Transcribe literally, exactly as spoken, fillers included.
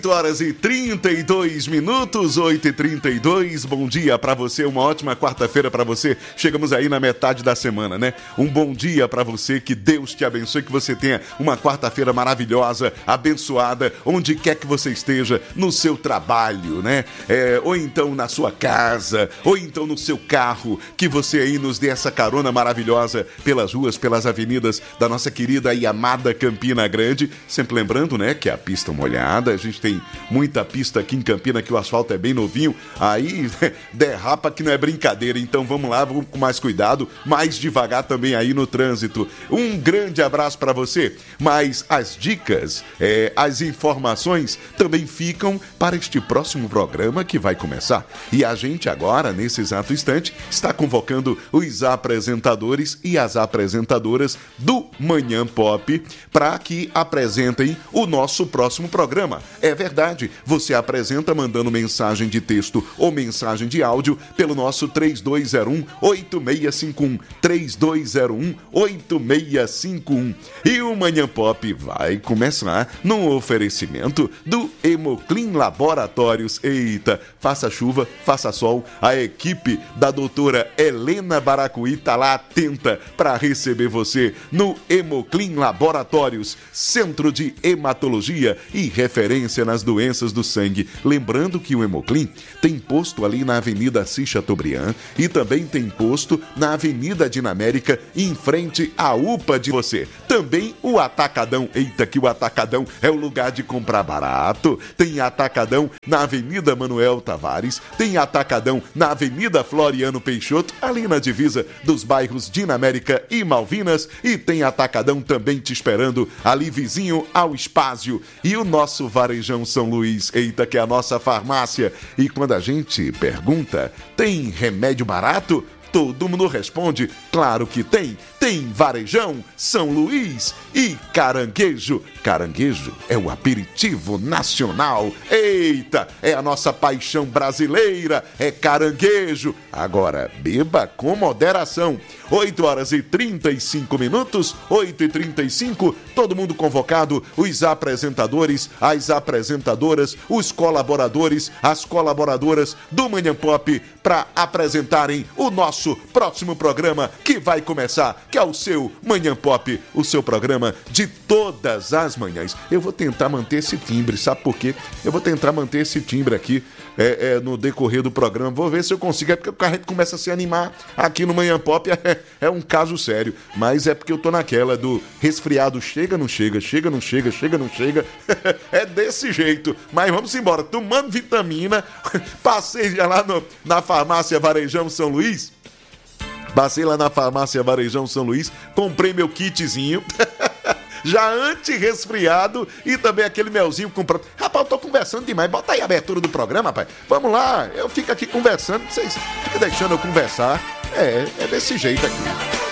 oito horas e trinta e dois minutos, oito e trinta e dois, bom dia pra você, uma ótima quarta-feira pra você, chegamos aí na metade da semana, né? Um bom dia pra você, que Deus te abençoe, que você tenha uma quarta-feira maravilhosa, abençoada, onde quer que você esteja, no seu trabalho, né? É, ou então na sua casa, ou então no seu carro, que você aí nos dê essa carona maravilhosa pelas ruas, pelas avenidas da nossa querida e amada Campina Grande, sempre lembrando, né, que a pista molhada, a gente tem muita pista aqui em Campina que o asfalto é bem novinho, aí derrapa que não é brincadeira, então vamos lá, vamos com mais cuidado, mais devagar também aí no trânsito. Um grande abraço para você, mas as dicas, é, as informações também ficam para este próximo programa que vai começar. E a gente agora, nesse exato instante, está convocando os apresentadores e as apresentadoras do Manhã Pop para que apresentem o nosso próximo programa. É verdade, você apresenta mandando mensagem de texto ou mensagem de áudio pelo nosso três dois zero um, oito seis cinco um, três dois zero um, oito seis cinco um. E o Manhã Pop vai começar no oferecimento do Hemoclean Laboratórios. Eita, faça chuva, faça sol, a equipe da doutora Helena Baracuí tá lá atenta para receber você no Hemoclean Laboratórios, Centro de Hematologia e referência nas doenças do sangue. Lembrando que o Hemoclean tem posto ali na Avenida Assis Chateaubriand e também tem posto na Avenida Dinamérica, em frente à U P A de você. Também o Atacadão, eita que o Atacadão é o lugar de comprar barato. Tem Atacadão na Avenida Manuel Tavares, tem Atacadão na Avenida Floriano Peixoto, ali na divisa dos bairros Dinamérica e Malvinas, e tem Atacadão também te esperando ali vizinho ao Espásio. E o nosso Varejão São Luís, eita que é a nossa farmácia. E quando a gente pergunta, tem remédio barato? Todo mundo responde, claro que tem. Tem Varejão, São Luís e Caranguejo. Caranguejo é o aperitivo nacional. Eita, é a nossa paixão brasileira, é caranguejo. Agora, beba com moderação. oito horas e trinta e cinco minutos, oito e trinta e cinco, todo mundo convocado, os apresentadores, as apresentadoras, os colaboradores, as colaboradoras do Manhã Pop para apresentarem o nosso próximo programa que vai começar, que é o seu Manhã Pop, o seu programa de todas as manhãs. Eu vou tentar manter esse timbre, sabe por quê? Eu vou tentar manter esse timbre aqui é, é, no decorrer do programa, vou ver se eu consigo, é porque o carreto começa a se animar aqui no Manhã Pop, é, é um caso sério, mas é porque eu tô naquela do resfriado, chega, não chega, chega, não chega, chega, não chega, é desse jeito, mas vamos embora, tomando vitamina, passei já lá no, na farmácia Varejão São Luís, passei lá na farmácia Varejão São Luís, comprei meu kitzinho, já anti-resfriado e também aquele melzinho comprado. Rapaz, eu tô conversando demais. Bota aí a abertura do programa, rapaz. Vamos lá, eu fico aqui conversando, vocês ficam deixando eu conversar. É, é desse jeito aqui.